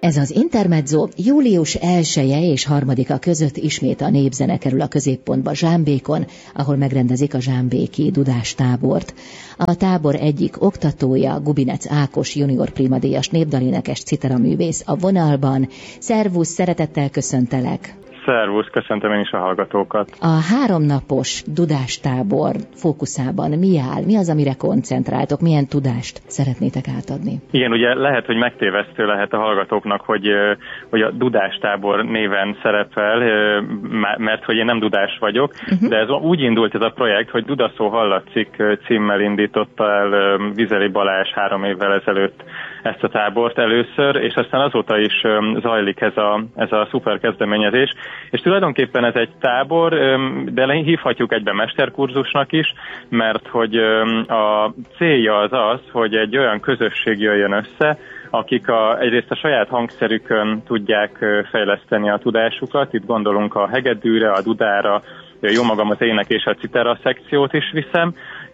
Ez az Intermezzo július 1-e és 3-a között ismét a népzene kerül a középpontba Zsámbékon, ahol megrendezik a zsámbéki dudástábort. A tábor egyik oktatója, Gubinec Ákos junior primadíjas népdalénekes citeraművész a vonalban. Szervusz, szeretettel köszöntelek! Szervusz, köszöntöm én is a hallgatókat. A 3 napos dudástábor fókuszában mi áll? Mi az, amire koncentráltok? Milyen tudást szeretnétek átadni? Igen, ugye lehet, hogy megtévesztő lehet a hallgatóknak, hogy a dudástábor néven szerepel, mert hogy én nem dudás vagyok, de ez úgy indult ez a projekt, hogy Dudaszó hallatszik címmel indította el Vizeli Balázs 3 évvel ezelőtt ezt a tábort először, és aztán azóta is zajlik ez a szuper kezdeményezés. És tulajdonképpen ez egy tábor, de hívhatjuk egyben mesterkurzusnak is, mert hogy a célja az, hogy egy olyan közösség jöjjön össze, akik egyrészt a saját hangszerükön tudják fejleszteni a tudásukat, itt gondolunk a hegedűre, a dudára, jó magam az ének és a citera szekciót is viszem.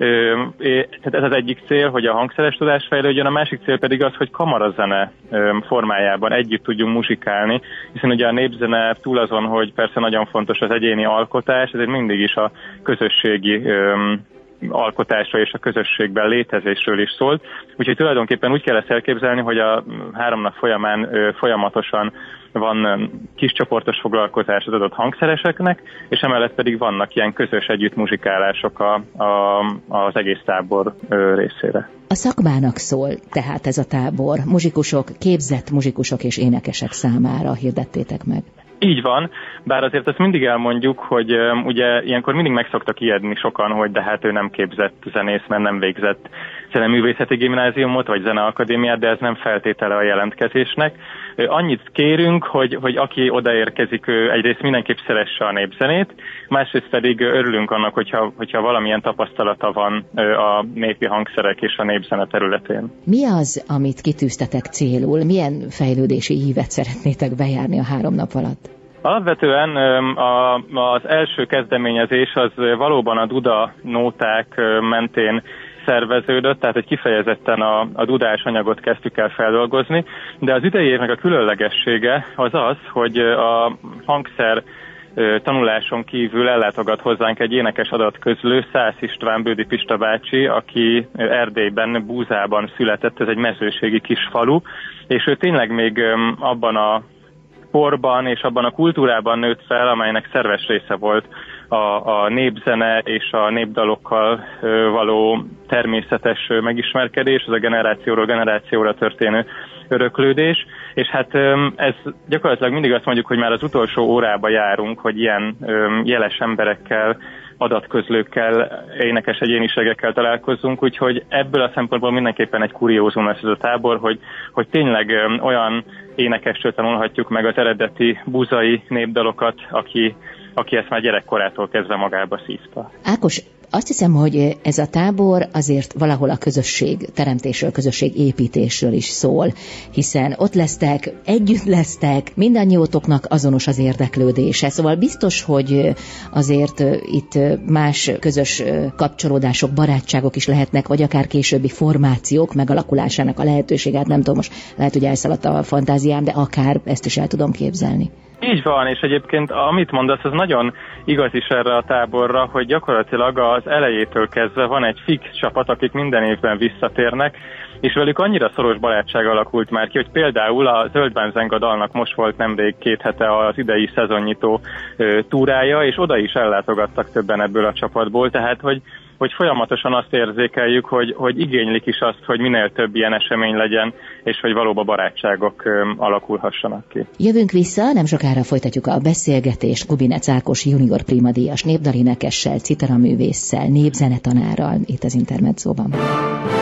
Ez az egyik cél, hogy a hangszeres tudás fejlődjön, a másik cél pedig az, hogy kamarazene formájában együtt tudjunk muzsikálni, hiszen ugye a népzene túl azon, hogy persze nagyon fontos az egyéni alkotás, ezért mindig is a közösségi alkotásra és a közösségben létezésről is szólt. Úgyhogy tulajdonképpen úgy kell ezt elképzelni, hogy a 3 nap folyamán folyamatosan van kiscsoportos foglalkozás az adott hangszereseknek, és emellett pedig vannak ilyen közös együttmuzsikálások az egész tábor részére. A szakmának szól tehát ez a tábor. Muzsikusok, képzett muzsikusok és énekesek számára hirdettétek meg. Így van, bár azért azt mindig elmondjuk, hogy ugye ilyenkor mindig meg szoktak ijedni sokan, hogy de hát ő nem képzett zenész, mert nem végzett zeneművészeti gimnáziumot vagy zeneakadémiát, de ez nem feltétele a jelentkezésnek. Annyit kérünk, hogy aki odaérkezik, ő egyrészt mindenképp szeresse a népzenét, másrészt pedig örülünk annak, hogyha valamilyen tapasztalata van a népi hangszerek és a népzene területén. Mi az, amit kitűztetek célul? Milyen fejlődési ívet szeretnétek bejárni a 3 nap alatt? Alapvetően az első kezdeményezés az valóban a duda nóták mentén szerveződött, tehát hogy kifejezetten a dudás anyagot kezdtük el feldolgozni, de az idei évnek a különlegessége az, hogy a hangszer tanuláson kívül ellátogat hozzánk egy énekes adatközlő, Szász István Bődi Pista bácsi, aki Erdélyben, Búzában született, ez egy mezőségi kis falu, és ő tényleg még abban a korban és abban a kultúrában nőtt fel, amelynek szerves része volt a népzene és a népdalokkal való természetes megismerkedés, az a generációról generációra történő öröklődés, és hát ez gyakorlatilag mindig azt mondjuk, hogy már az utolsó órába járunk, hogy ilyen jeles emberekkel, adatközlőkkel, énekes egyéniségekkel találkozzunk, úgyhogy ebből a szempontból mindenképpen egy kuriózum lesz ez a tábor, hogy tényleg olyan énekestől tanulhatjuk meg az eredeti búzai népdalokat, aki ezt már gyerekkorától kezdve magába szívta. Ákos, azt hiszem, hogy ez a tábor azért valahol a közösség teremtésről, közösség építésről is szól, hiszen ott lesztek, együtt lesztek, mindannyiótoknak azonos az érdeklődése. Szóval biztos, hogy azért itt más közös kapcsolódások, barátságok is lehetnek, vagy akár későbbi formációk megalakulásának a lehetőséget. Nem tudom, most lehet, hogy elszaladt a fantáziám, de akár ezt is el tudom képzelni. Így van, és egyébként amit mondasz, az nagyon igaz is erre a táborra, hogy gyakorlatilag az elejétől kezdve van egy fix csapat, akik minden évben visszatérnek, és velük annyira szoros barátság alakult már ki, hogy például a Zöldbánzenga dalnak most volt nemrég 2 hete az idei szezonnyitó túrája, és oda is ellátogattak többen ebből a csapatból, tehát hogy folyamatosan azt érzékeljük, hogy igénylik is azt, hogy minél több ilyen esemény legyen, és hogy valóban barátságok alakulhassanak ki. Jövünk vissza, nem sokára folytatjuk a beszélgetést Gubinec Ákos junior primadíjas népdalénekessel, citeraművésszel, népzenetanárral itt az Intermezzóban.